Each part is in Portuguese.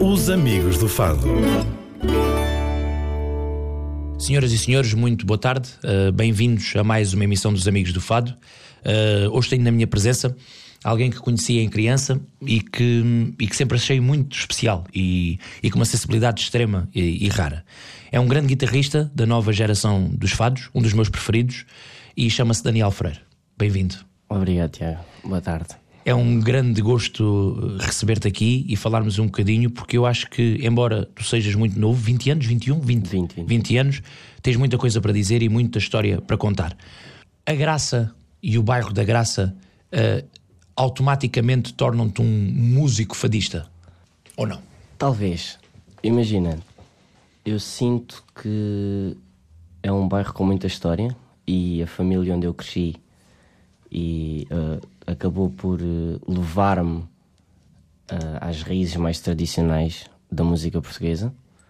Os Amigos do Fado. Senhoras e senhores, muito boa tarde. Bem-vindos a mais uma emissão dos Amigos do Fado. Hoje tenho na minha presença alguém que conheci em criança e que sempre achei muito especial e com uma sensibilidade extrema e rara. É um grande guitarrista da nova geração dos fados, um dos meus preferidos, e chama-se Daniel Freire. Bem-vindo. Obrigado, Tiago. Boa tarde. É um grande gosto receber-te aqui e falarmos um bocadinho, porque eu acho que, embora tu sejas muito novo, 20 anos, 21, 20 anos, tens muita coisa para dizer e muita história para contar. A Graça e o bairro da Graça automaticamente tornam-te um músico fadista, ou não? Talvez. Imagina, eu sinto que é um bairro com muita história e a família onde eu cresci e acabou por levar-me às raízes mais tradicionais da música portuguesa.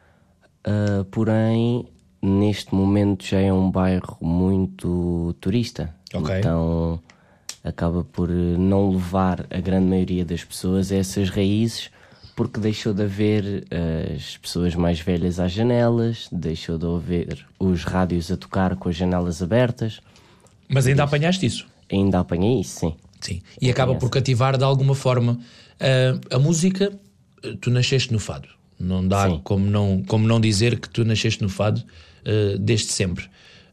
Porém, neste momento já é um bairro muito turista. Okay. Então acaba por não levar a grande maioria das pessoas a essas raízes, porque deixou de haver as pessoas mais velhas às janelas, deixou de haver os rádios a tocar com as janelas abertas. Mas ainda apanhaste isso? Ainda apanhei isso, sim. Sim. E acaba por cativar de alguma forma. A música, tu nasceste no fado. Não dá como não dizer que tu nasceste no fado desde sempre.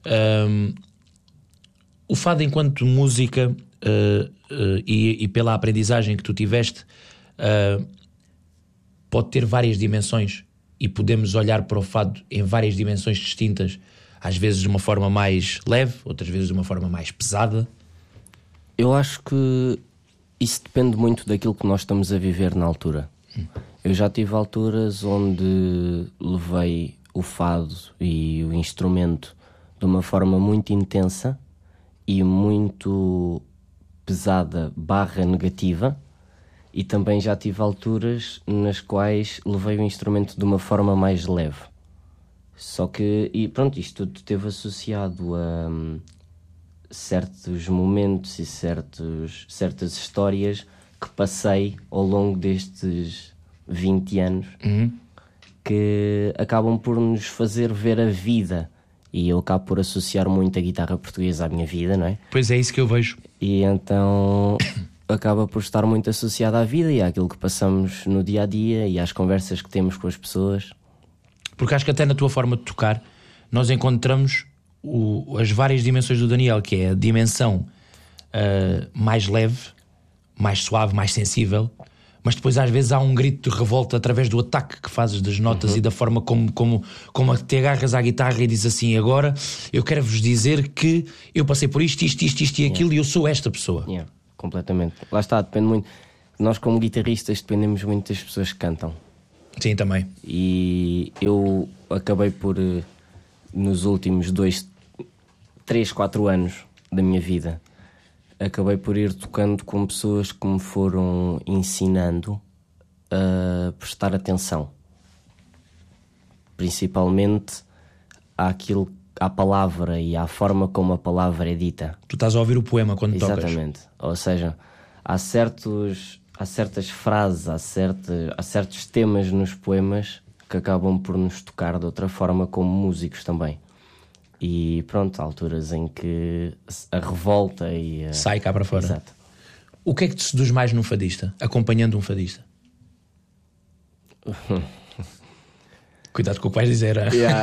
O fado enquanto música e pela aprendizagem que tu tiveste pode ter várias dimensões e podemos olhar para o fado em várias dimensões distintas, às vezes de uma forma mais leve, outras vezes de uma forma mais pesada. Eu acho que isso depende muito daquilo que nós estamos a viver na altura. Eu já tive alturas onde levei o fado e o instrumento de uma forma muito intensa e muito pesada / negativa, e também já tive alturas nas quais levei o instrumento de uma forma mais leve. Só que, e pronto, isto tudo esteve associado a certos momentos e certas histórias que passei ao longo destes 20 anos que acabam por nos fazer ver a vida, e eu acabo por associar muito a guitarra portuguesa à minha vida, não é? Pois é, isso que eu vejo. E então acaba por estar muito associada à vida e àquilo que passamos no dia a dia e às conversas que temos com as pessoas. Porque acho que até na tua forma de tocar nós encontramos as várias dimensões do Daniel, que é a dimensão mais leve, mais suave, mais sensível, mas depois às vezes há um grito de revolta através do ataque que fazes das notas e da forma como te agarras à guitarra e dizes assim: agora eu quero vos dizer que eu passei por isto e aquilo, e eu sou esta pessoa. Completamente. Lá está, depende muito. Nós como guitarristas dependemos muito das pessoas que cantam. Sim, também. E eu acabei por, nos últimos 3, 4 anos da minha vida, acabei por ir tocando com pessoas que me foram ensinando a prestar atenção, principalmente à palavra e à forma como a palavra é dita. Tu estás a ouvir o poema quando tocas. Exatamente. Ou seja, há certas frases, há certos temas nos poemas que acabam por nos tocar de outra forma como músicos também. E pronto, há alturas em que a revolta e sai cá para fora. Exato. O que é que te seduz mais num fadista, acompanhando um fadista? Cuidado com o que vais dizer.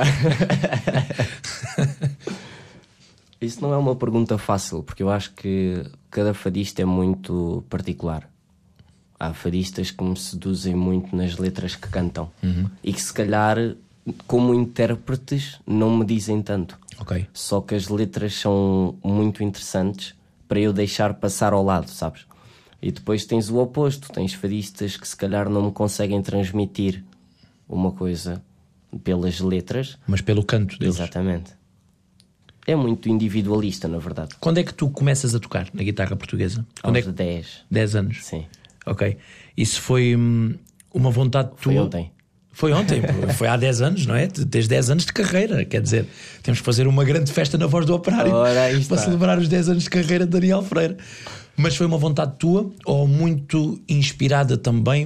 Isso não é uma pergunta fácil, porque eu acho que cada fadista é muito particular. Há fadistas que me seduzem muito nas letras que cantam e que se calhar como intérpretes não me dizem tanto. Okay. Só que as letras são muito interessantes para eu deixar passar ao lado, sabes? E depois tens o oposto, tens fadistas que se calhar não me conseguem transmitir uma coisa pelas letras, mas pelo canto deles. Exatamente. É muito individualista, na verdade. Quando é que tu começas a tocar na guitarra portuguesa? Aos 10. 10 anos? Sim. Ok. Isso foi uma vontade tua? Foi ontem. Foi ontem, foi há 10 anos, não é? Tens 10 anos de carreira, quer dizer, temos que fazer uma grande festa na Voz do Operário para celebrar os 10 anos de carreira de Daniel Freire. Mas foi uma vontade tua ou muito inspirada também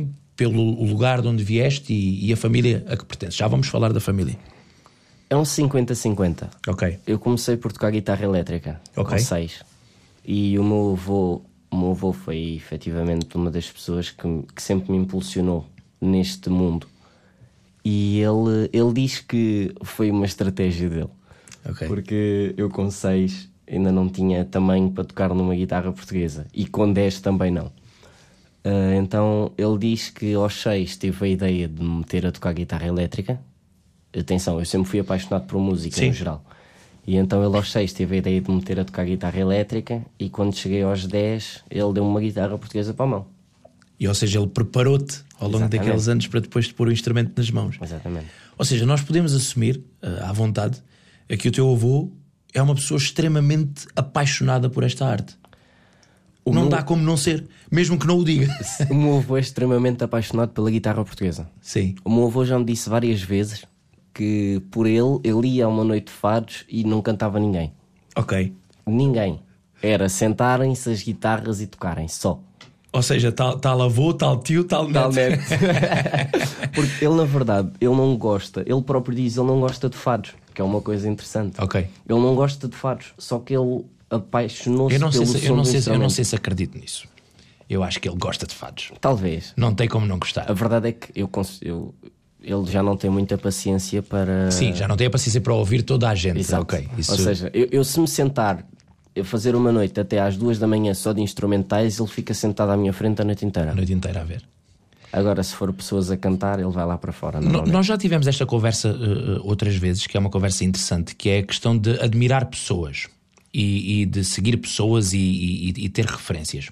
pelo lugar de onde vieste e a família a que pertences? Já vamos falar da família. É um 50-50. Ok. Eu comecei por tocar guitarra elétrica com Ok. 6. E o meu avô foi efetivamente uma das pessoas que sempre me impulsionou neste mundo. E ele diz que foi uma estratégia dele. Ok. Porque eu com 6 ainda não tinha tamanho para tocar numa guitarra portuguesa. E com 10 também não. Então ele diz que aos 6 teve a ideia de me meter a tocar guitarra elétrica. Atenção, eu sempre fui apaixonado por música. Sim. No geral. E então ele aos 6 teve a ideia de me meter a tocar guitarra elétrica. E quando cheguei aos 10 ele deu-me uma guitarra portuguesa para a mão. E ou seja, ele preparou-te ao longo Exatamente. daqueles anos para depois te pôr o instrumento nas mãos. Exatamente. Ou seja, nós podemos assumir à vontade que o teu avô é uma pessoa extremamente apaixonada por esta arte. Não dá como não ser, mesmo que não o diga. O meu avô é extremamente apaixonado pela guitarra portuguesa. Sim. O meu avô já me disse várias vezes que por ele ia a uma noite de fados e não cantava ninguém. Ok. Ninguém. Era sentarem-se as guitarras e tocarem, só. Ou seja, tal avô, tal tio, tal neto. Porque ele, na verdade, ele não gosta. Ele próprio diz, ele não gosta de fados, que é uma coisa interessante. Ok. Ele não gosta de fados, só que ele apaixonou-se pelo som do Eu não instrumento. sei se acredito nisso. Eu acho que ele gosta de fados. Talvez. Não tem como não gostar. A verdade é que ele já não tem muita paciência para... Sim, já não tem a paciência para ouvir toda a gente. Exato. Ok. Isso... Ou seja, eu se me sentar a fazer uma noite até às 2 da manhã só de instrumentais, ele fica sentado à minha frente a noite inteira. A noite inteira a ver. Agora, se for pessoas a cantar, ele vai lá para fora. normalmente. Nós já tivemos esta conversa outras vezes, que é uma conversa interessante, que é a questão de admirar pessoas e de seguir pessoas e ter referências.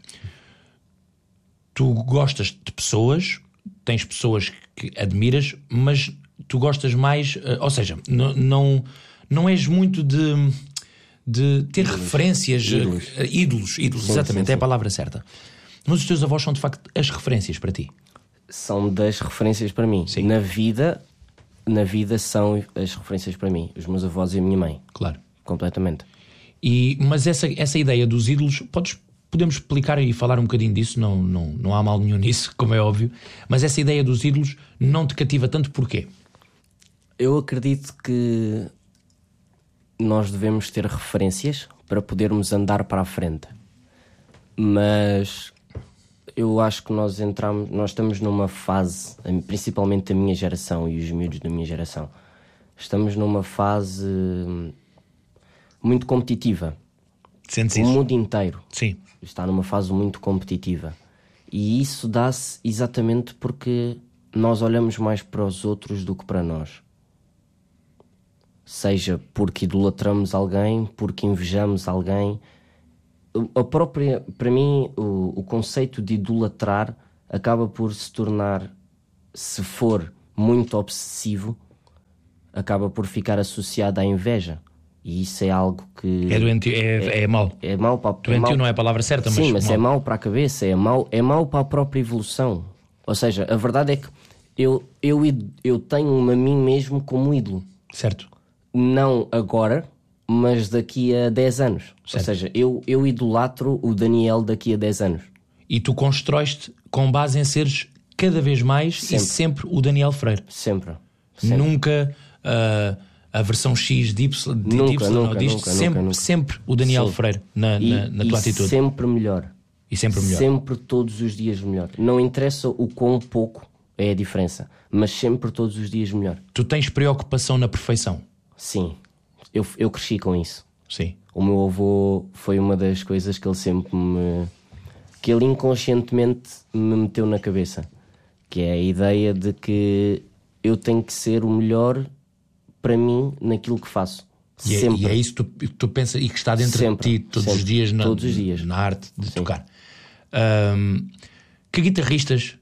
Tu gostas de pessoas, tens pessoas que admiras, mas tu gostas mais, ou seja, não és muito de ter referências, ídolos, Sim, exatamente, sim, é a sim. palavra certa. Mas os teus avós são de facto as referências para ti. São das referências para mim. Sim. Na vida são as referências para mim. Os meus avós e a minha mãe. Claro. Completamente. Mas essa ideia dos ídolos, podemos explicar e falar um bocadinho disso, não há mal nenhum nisso, como é óbvio, mas essa ideia dos ídolos não te cativa tanto, porquê? Eu acredito que nós devemos ter referências para podermos andar para a frente. Mas eu acho que nós estamos numa fase, principalmente a minha geração e os miúdos da minha geração, estamos numa fase muito competitiva. Sentes O isso? mundo inteiro Sim. está numa fase muito competitiva. E isso dá-se exatamente porque nós olhamos mais para os outros do que para nós. Seja porque idolatramos alguém, porque invejamos alguém. Para mim, o conceito de idolatrar acaba por se tornar, se for muito obsessivo, acaba por ficar associado à inveja. E isso é algo que... É doentio, é mau. É mau para... Doentio não é a palavra certa, Sim, mas mau. é mau para a cabeça, é mau para a própria evolução. Ou seja, a verdade é que eu tenho-me a mim mesmo como ídolo. Certo. Não agora, mas daqui a 10 anos. Certo. Ou seja, eu idolatro o Daniel daqui a 10 anos. E tu constróis-te com base em seres cada vez mais e sempre o Daniel Freire. Sempre. Nunca a versão X de Y, sempre o Daniel Sim. Freire na tua atitude. Sempre melhor. E sempre melhor. Sempre todos os dias melhor. Não interessa o quão pouco é a diferença, mas sempre todos os dias melhor. Tu tens preocupação na perfeição. Sim, eu cresci com isso. Sim. O meu avô foi uma das coisas que ele sempre que ele inconscientemente me meteu na cabeça, que é a ideia de que eu tenho que ser o melhor para mim naquilo que faço. E é isso que tu pensas e que está dentro Sempre, de ti todos os dias na arte de tocar. Que guitarristas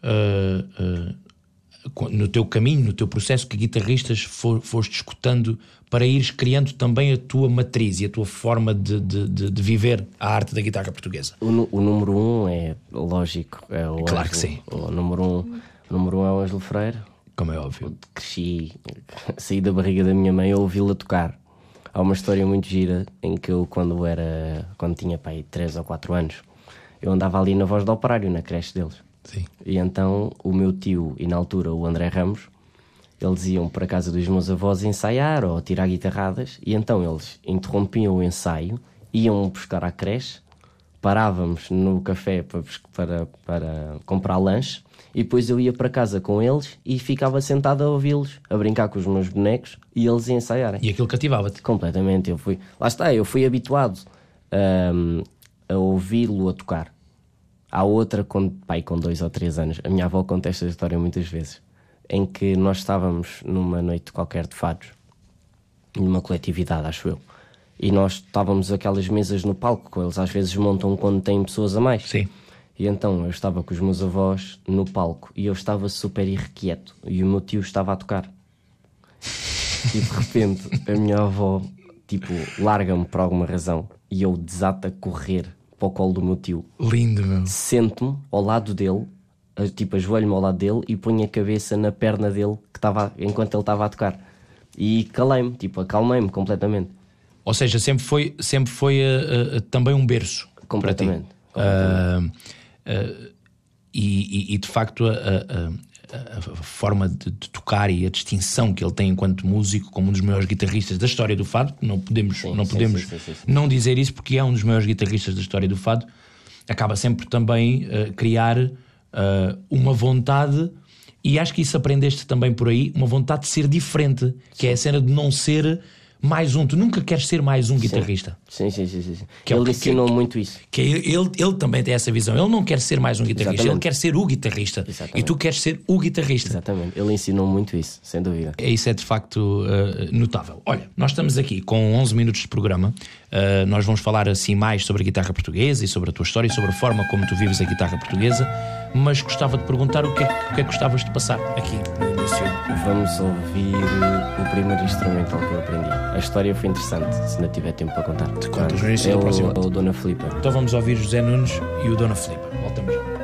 no teu caminho, no teu processo, que guitarristas foste escutando para ires criando também a tua matriz e a tua forma de viver a arte da guitarra portuguesa? O número 1 é lógico, é o Claro Ângelo. que sim. O número 1 é o Ângelo Freire. Como é óbvio. Cresci, saí da barriga da minha mãe a ouvi-la tocar. Há uma história muito gira em que eu, quando tinha 3 ou 4 anos, eu andava ali na Voz do Operário, na creche deles. Sim. E então o meu tio, e na altura o André Ramos, eles iam para a casa dos meus avós ensaiar ou tirar guitarradas, e então eles interrompiam o ensaio, iam buscar à creche, parávamos no café para comprar lanche, e depois eu ia para casa com eles e ficava sentado a ouvi-los, a brincar com os meus bonecos, e eles a ensaiarem. E aquilo cativava-te? Completamente. Eu fui habituado a ouvi-lo a tocar. Há outra, com 2 ou 3 anos, a minha avó conta esta história muitas vezes, em que nós estávamos numa noite qualquer de fados, numa coletividade, acho eu, e nós estávamos aquelas mesas no palco, que eles às vezes montam quando têm pessoas a mais. Sim. E então eu estava com os meus avós no palco e eu estava super irrequieto e o meu tio estava a tocar. E de repente a minha avó, tipo, larga-me por alguma razão e eu desato a correr para o colo do meu tio. Lindo, meu. Sento-me ao lado dele, tipo, ajoelho-me ao lado dele e ponho a cabeça na perna dele enquanto ele estava a tocar. E calei-me, tipo, acalmei-me completamente. Ou seja, sempre foi também um berço. Completamente. E de facto a forma de tocar e a distinção que ele tem enquanto músico, como um dos maiores guitarristas da história do fado, não podemos não dizer isso, porque é um dos maiores guitarristas da história do fado, acaba sempre também criar uma vontade, e acho que isso aprendeste também por aí, uma vontade de ser diferente, que é a cena de não ser mais um. Tu nunca queres ser mais um guitarrista. Sim. Que ele ensinou muito isso. Que ele também tem essa visão. Ele não quer ser mais um guitarrista. Exatamente. Ele quer ser o guitarrista. Exatamente. E tu queres ser o guitarrista. Exatamente. Ele ensinou muito isso, sem dúvida. Isso é de facto notável. Olha, nós estamos aqui com 11 minutos de programa. Nós vamos falar assim mais sobre a guitarra portuguesa e sobre a tua história e sobre a forma como tu vives a guitarra portuguesa. Mas gostava de perguntar o que é que gostavas de passar aqui no início. Vamos ouvir o primeiro instrumental que eu aprendi. A história foi interessante, se ainda tiver tempo para contar. Te contas no início da próxima. É o Dona Filipa. Então vamos ouvir José Nunes e o Dona Filipa. Voltamos já.